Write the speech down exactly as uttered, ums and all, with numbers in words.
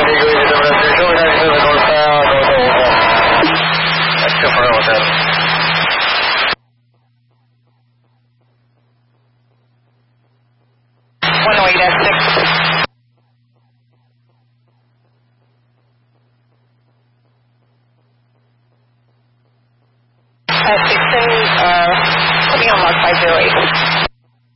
Uh, six, uh, putting on mark five zero eight.